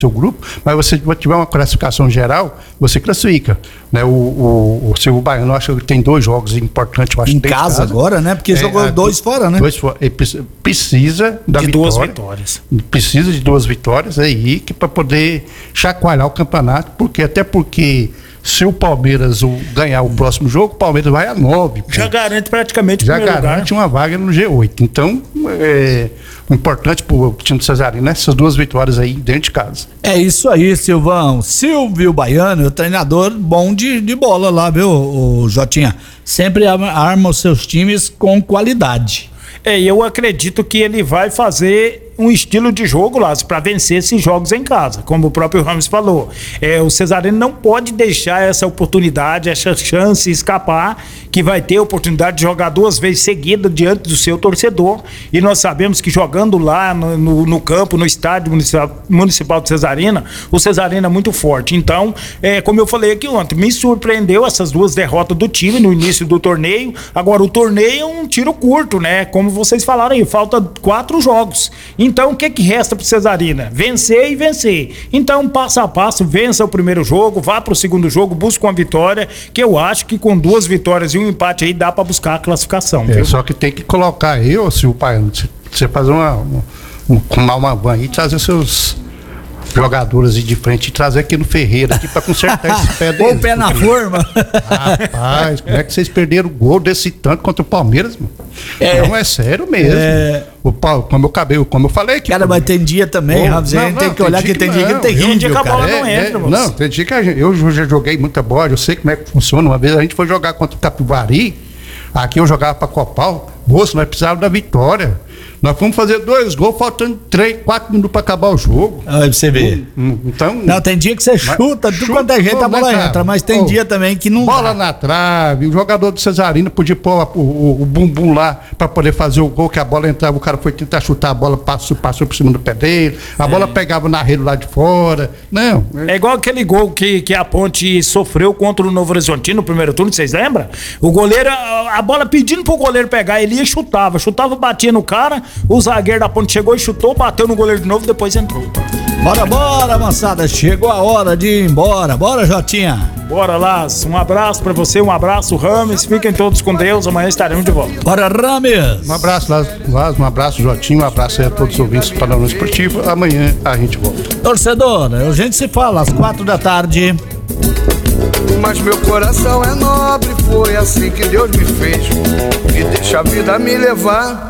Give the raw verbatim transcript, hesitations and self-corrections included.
seu grupo, mas você tiver uma classificação geral, você classifica, né? O, o, o Silvio Baiano, eu acho que tem dois jogos importantes, eu acho. Em casa, casa agora, né? Porque é, jogou a, dois fora, né? Dois fora. Ele precisa da de vitória, duas vitórias. Precisa de duas vitórias aí, que para poder chacoalhar o campeonato, porque até porque se o Palmeiras o, ganhar o próximo jogo, o Palmeiras vai a nove. Já pô. garante praticamente o Já primeiro garante lugar. uma vaga no G oito. Então, é importante para o time do Cesarino, né? Essas duas vitórias aí dentro de casa. É isso aí, Silvão. Silvio Baiano, o treinador bom de, de bola lá, viu, o Jotinha? Sempre arma os seus times com qualidade. É, eu acredito que ele vai fazer um estilo de jogo lá para vencer esses jogos em casa, como o próprio Ramos falou. É, o Cesarino não pode deixar essa oportunidade, essa chance escapar, que vai ter a oportunidade de jogar duas vezes seguidas diante do seu torcedor, e nós sabemos que jogando lá no, no, no campo, no estádio municipal, municipal de Cesarina, o Cesarino é muito forte. Então, é, como eu falei aqui ontem, me surpreendeu essas duas derrotas do time no início do torneio. Agora, o torneio é um tiro curto, né? Como vocês falaram aí, falta quatro jogos. Então, o que que resta pro Cesarina? Vencer e vencer. Então, passo a passo, vença o primeiro jogo, vá pro segundo jogo, busca uma vitória, que eu acho que com duas vitórias e um empate aí dá pra buscar a classificação. É, só que tem que colocar aí, ô Silvio Baiano, você fazer uma, uma, uma, uma van aí e trazer seus jogadores aí de frente e trazer aqui no Ferreira aqui pra consertar esse pé dele. O pé na forma. Rapaz, como é que vocês perderam o gol desse tanto contra o Palmeiras, mano? É, não, é sério mesmo. É... O Paulo, como eu acabei, como eu falei aqui. Cara, mas tem dia também, Rafa, a gente tem que olhar que tem dia que tem tem dia que a bola é, não entra, é, Não, tem dia que a gente, eu já joguei muita bola, eu sei como é que funciona. Uma vez a gente foi jogar contra o Capivari, aqui eu jogava pra Copal, moço, nós precisávamos da vitória. Nós fomos fazer dois gols, faltando três, quatro minutos pra acabar o jogo. Aí você vê. Então, não, tem dia que você chuta, tudo quanto é jeito a bola entra, entra, mas tem oh, dia também que não bola dá. Na trave, o jogador do Cesarino podia pôr o, o, o bumbum lá pra poder fazer o gol, que a bola entrava, o cara foi tentar chutar a bola, passou, passou por cima do pé dele, a é. bola pegava na rede lá de fora. Não. É igual aquele gol que, que a Ponte sofreu contra o Novo Horizontino no primeiro turno, vocês lembram? O goleiro, a, a bola pedindo pro goleiro pegar, ele ia chutava, chutava, batia no cara, o zagueiro da Ponte chegou e chutou, bateu no goleiro de novo, depois entrou. Bora, bora, moçada, chegou a hora de ir embora. Bora, Jotinha. Bora, Lás, um abraço pra você, um abraço, Rames, fiquem todos com Deus, amanhã estaremos de volta. Bora, Rames. Um abraço, Lás, um abraço, Jotinho, um abraço aí a todos os ouvintes do Panorama Esportivo, amanhã a gente volta. Torcedor, a gente se fala às quatro da tarde. Mas meu coração é nobre, foi assim que Deus me fez, e deixa a vida me levar.